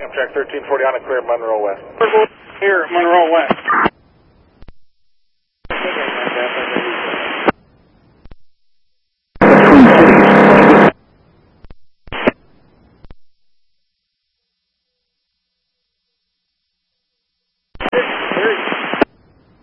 track 1340 on a clear Monroe West. Here, Monroe West.